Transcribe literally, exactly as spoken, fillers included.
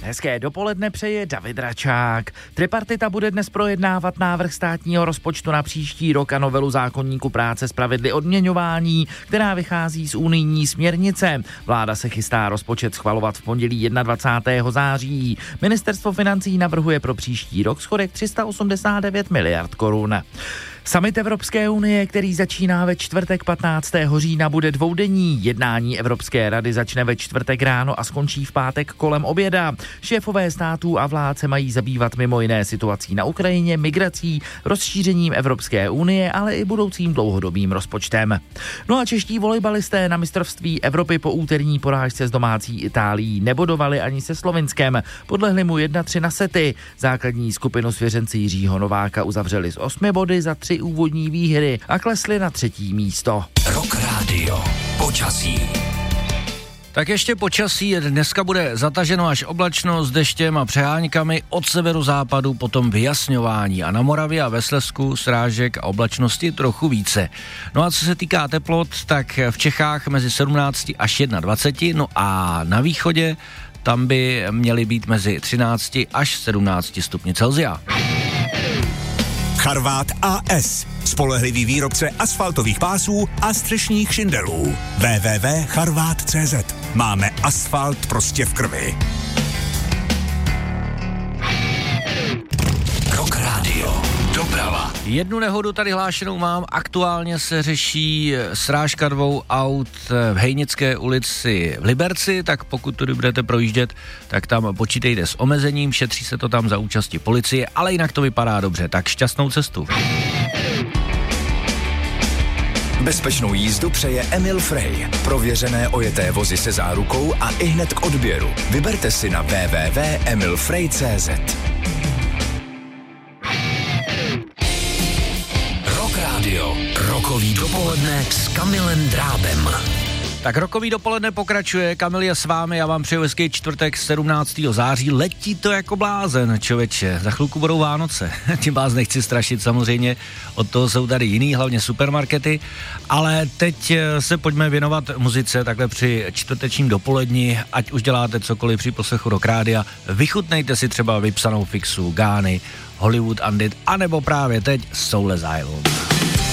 Hezké dopoledne přeje David Račák. Tripartita bude dnes projednávat návrh státního rozpočtu na příští rok a novelu zákoníku práce s pravidly odměňování, která vychází z unijní směrnice. Vláda se chystá rozpočet schvalovat v pondělí dvacátého prvního září. Ministerstvo financí navrhuje pro příští rok schodek tři sta osmdesát devět miliard korun. Summit Evropské unie, který začíná ve čtvrtek patnáctého října, bude dvoudenní. Jednání Evropské rady začne ve čtvrtek ráno a skončí v pátek kolem oběda. Šéfové států a vlád se mají zabývat mimo jiné situací na Ukrajině, migrací, rozšířením Evropské unie, ale i budoucím dlouhodobým rozpočtem. No a čeští volejbalisté na mistrovství Evropy po úterní porážce s domácí Itálií nebodovali ani se Slovinskem. Podlehli mu jedna tři na sety. Základní skupinu svěřenci Jiřího Nováka uzavřeli z osmi body za tři úvodní výhry a klesli na třetí místo. Rock Radio. Počasí. Tak ještě počasí, dneska bude zataženo až oblačno s deštěm a přeháňkami od severu západu, potom vyjasňování a na Moravě a ve Slezsku srážek a oblačnosti trochu více. No a co se týká teplot, tak v Čechách mezi sedmnáct až dvacet jedna, no a na východě tam by měly být mezi třináct až sedmnáct stupni Celsia. Charvát A S. Spolehlivý výrobce asfaltových pásů a střešních šindelů. w w w tečka charvát tečka cé zet. Máme asfalt prostě v krvi. Rock Radio. Doprava. Jednu nehodu tady hlášenou mám, aktuálně se řeší srážka dvou aut v Hejnické ulici v Liberci, tak pokud tudy budete projíždět, tak tam počítejte s omezením, šetří se to tam za účasti policie, ale jinak to vypadá dobře, tak šťastnou cestu. Bezpečnou jízdu přeje Emil Frey. Prověřené ojeté vozy se zárukou a ihned k odběru. Vyberte si na w w w tečka emil frey tečka cé zet. Radio. Rokový dopoledne s Kamilem Drábem. Tak rokový dopoledne pokračuje, Kamil je s vámi, já vám přeju hezký čtvrtek sedmnáctého září, letí to jako blázen, člověče, za chvilku budou Vánoce, tím vás nechci strašit samozřejmě, od toho jsou tady jiný, hlavně supermarkety, ale teď se pojďme věnovat muzice, takhle při čtvrtečním dopoledni, ať už děláte cokoliv při poslechu Rock Rádia, vychutnejte si třeba vypsanou fixu, Gány, Hollywood Undead, anebo právě teď Soul Asylum.